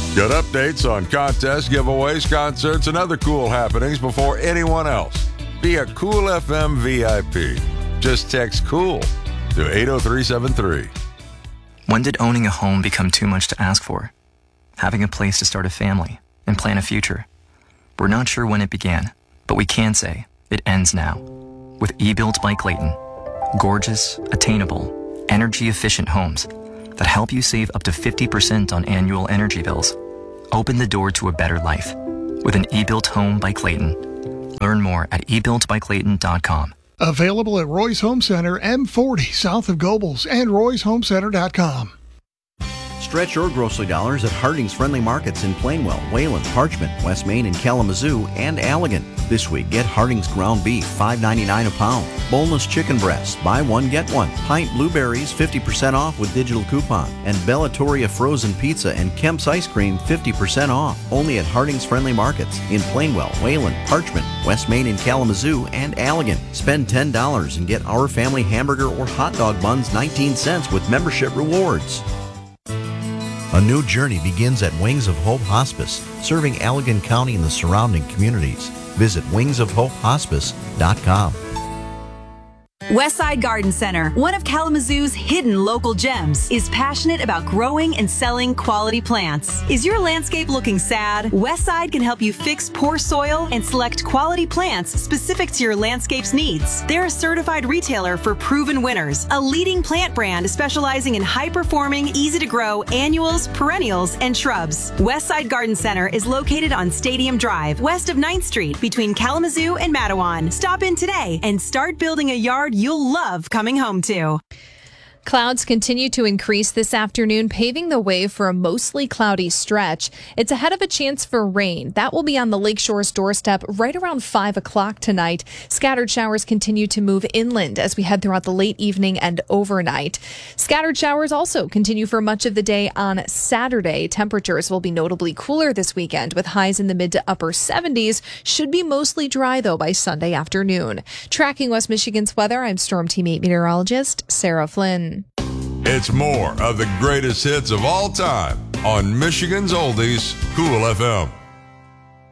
Get updates on contests, giveaways, concerts, and other cool happenings before anyone else. Be a Cool FM VIP. Just text COOL to 80373. When did owning a home become too much to ask for? Having a place to start a family and plan a future. We're not sure when it began, but we can say it ends now. With eBuilt by Clayton. Gorgeous, attainable, energy-efficient homes that help you save up to 50% on annual energy bills. Open the door to a better life with an eBuilt home by Clayton. Learn more at ebuiltbyclayton.com. Available at Roy's Home Center, M40, south of Gobles, and royshomecenter.com. Stretch your grocery dollars at Harding's Friendly Markets in Plainwell, Wayland, Parchment, West Main, and Kalamazoo, and Allegan. This week, get Harding's ground beef, $5.99 a pound. Boneless chicken breasts, buy one, get one. Pint blueberries, 50% off with digital coupon. And Bellatoria frozen pizza and Kemp's ice cream, 50% off. Only at Harding's Friendly Markets in Plainwell, Wayland, Parchment, West Main, and Kalamazoo, and Allegan. Spend $10 and get our family hamburger or hot dog buns 19 cents with membership rewards. A new journey begins at Wings of Hope Hospice, serving Allegan County and the surrounding communities. Visit wingsofhopehospice.com. Westside Garden Center, one of Kalamazoo's hidden local gems, is passionate about growing and selling quality plants. Is your landscape looking sad? Westside can help you fix poor soil and select quality plants specific to your landscape's needs. They're a certified retailer for proven winners, a leading plant brand specializing in high-performing, easy-to-grow annuals, perennials, and shrubs. Westside Garden Center is located on Stadium Drive, west of 9th Street, between Kalamazoo and Matawan. Stop in today and start building a yard you'll love coming home to. Clouds continue to increase this afternoon, paving the way for a mostly cloudy stretch. It's ahead of a chance for rain. That will be on the Lakeshore's doorstep right around 5 o'clock tonight. Scattered showers continue to move inland as we head throughout the late evening and overnight. Scattered showers also continue for much of the day on Saturday. Temperatures will be notably cooler this weekend with highs in the mid to upper 70s. Should be mostly dry, though, by Sunday afternoon. Tracking West Michigan's weather, I'm Storm Team 8 meteorologist Sarah Flynn. It's more of the greatest hits of all time on Michigan's Oldies, Cool FM.